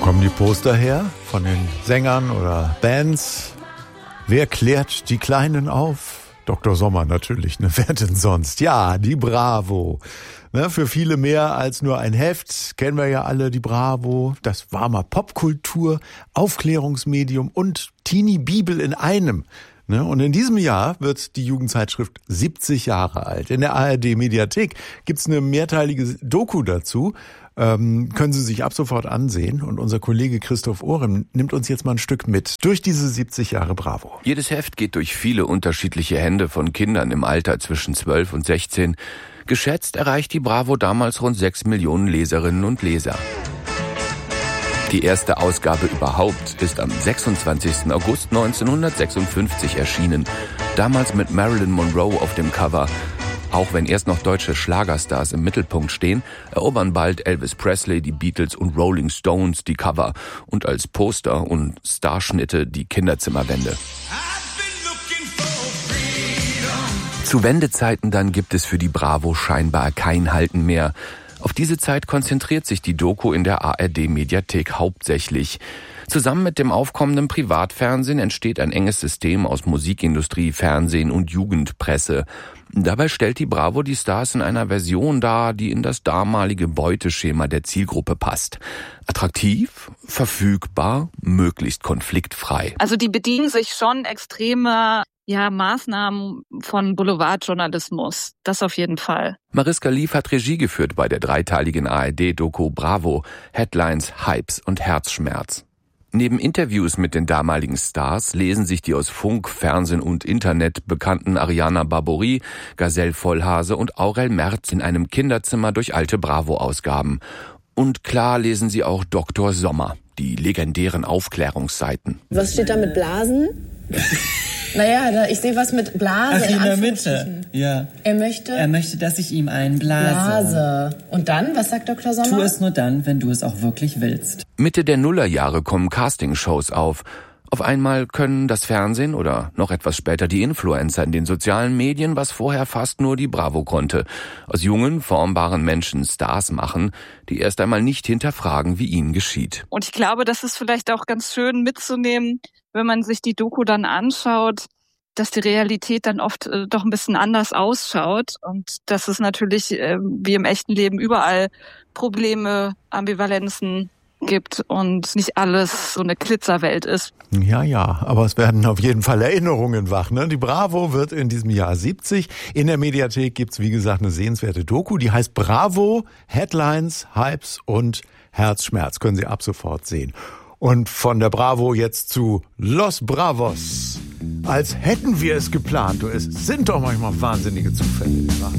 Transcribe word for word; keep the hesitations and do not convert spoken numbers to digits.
Kommen die Poster her von den Sängern oder Bands? Wer klärt die Kleinen auf? Doktor Sommer natürlich, ne? Wer denn sonst? Ja, die Bravo. Ne, für viele mehr als nur ein Heft, kennen wir ja alle, die Bravo. Das war mal Popkultur, Aufklärungsmedium und Teenie-Bibel in einem. Ne? Und in diesem Jahr wird die Jugendzeitschrift siebzig Jahre alt. In der A R D-Mediathek gibt's eine mehrteilige Doku dazu. Ähm, können Sie sich ab sofort ansehen. Und unser Kollege Christoph Ohrem nimmt uns jetzt mal ein Stück mit durch diese siebzig Jahre Bravo. Jedes Heft geht durch viele unterschiedliche Hände von Kindern im Alter zwischen zwölf und sechzehn. Geschätzt erreicht die Bravo damals rund sechs Millionen Leserinnen und Leser. Die erste Ausgabe überhaupt ist am sechsundzwanzigsten August neunzehnhundertsechsundfünfzig erschienen. Damals mit Marilyn Monroe auf dem Cover. Auch wenn erst noch deutsche Schlagerstars im Mittelpunkt stehen, erobern bald Elvis Presley, die Beatles und Rolling Stones die Cover und als Poster und Starschnitte die Kinderzimmerwände. Zu Wendezeiten dann gibt es für die Bravo scheinbar kein Halten mehr. Auf diese Zeit konzentriert sich die Doku in der A R D-Mediathek hauptsächlich. Zusammen mit dem aufkommenden Privatfernsehen entsteht ein enges System aus Musikindustrie, Fernsehen und Jugendpresse. Dabei stellt die Bravo die Stars in einer Version dar, die in das damalige Beuteschema der Zielgruppe passt. Attraktiv, verfügbar, möglichst konfliktfrei. Also die bedienen sich schon extreme ja, Maßnahmen von Boulevardjournalismus. Das auf jeden Fall. Mariska Lief hat Regie geführt bei der dreiteiligen A R D-Doku Bravo, Headlines, Hypes und Herzschmerz. Neben Interviews mit den damaligen Stars lesen sich die aus Funk, Fernsehen und Internet bekannten Ariana Barbouri, Gazelle Vollhase und Aurel Merz in einem Kinderzimmer durch alte Bravo-Ausgaben. Und klar lesen sie auch Doktor Sommer, die legendären Aufklärungsseiten. Was steht da mit Blasen? Naja, da, ich sehe was mit Blase. Ach, in, in der Mitte, ja. Er möchte? Er möchte, dass ich ihm einen blase. Blase. Und dann, was sagt Doktor Sommer? Tu es nur dann, wenn du es auch wirklich willst. Mitte der Nullerjahre kommen Castingshows auf. Auf einmal können das Fernsehen oder noch etwas später die Influencer in den sozialen Medien, was vorher fast nur die Bravo konnte, aus jungen, formbaren Menschen Stars machen, die erst einmal nicht hinterfragen, wie ihnen geschieht. Und ich glaube, das ist vielleicht auch ganz schön mitzunehmen, wenn man sich die Doku dann anschaut, dass die Realität dann oft äh, doch ein bisschen anders ausschaut und dass es natürlich äh, wie im echten Leben überall Probleme, Ambivalenzen gibt und nicht alles so eine Glitzerwelt ist. Ja, ja, aber es werden auf jeden Fall Erinnerungen wach. Ne? Die Bravo wird in diesem Jahr siebzig. In der Mediathek gibt's wie gesagt, eine sehenswerte Doku, die heißt Bravo, Headlines, Hypes und Herzschmerz. Können Sie ab sofort sehen. Und von der Bravo jetzt zu Los Bravos. Als hätten wir es geplant. Du, es sind doch manchmal wahnsinnige Zufälle.